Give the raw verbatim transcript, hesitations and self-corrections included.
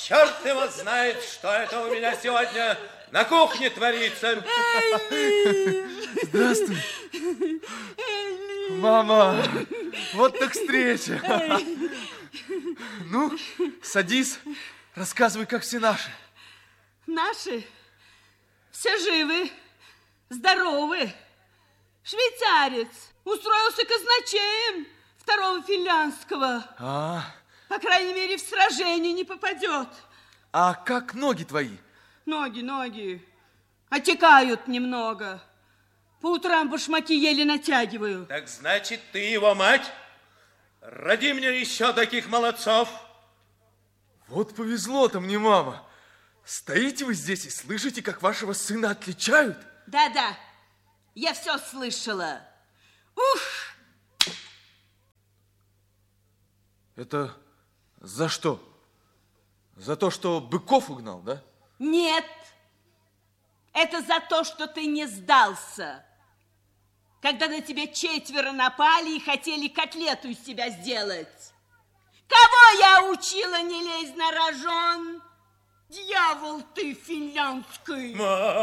черт его знает, что это у меня сегодня на кухне творится. Здравствуй. Мама, вот так встреча. Ну, садись, рассказывай, как все наши. Наши? Все живы, здоровы. Швейцарец устроился казначеем второго финляндского. А, По крайней мере, в сражение не попадет. а как ноги твои? Ноги, ноги. Отекают немного. По утрам башмаки еле натягиваю. Так значит, ты его мать? Роди мне еще таких молодцов. Вот повезло-то мне, мама. Стоите вы здесь и слышите, как вашего сына отличают? Да-да, я все слышала. Ух! Это за что? За то, что быков угнал, да? Нет, это за то, что ты не сдался. Когда на тебя четверо напали и хотели котлету из тебя сделать. Кого я учила не лезть на рожон? Дьявол ты финляндский!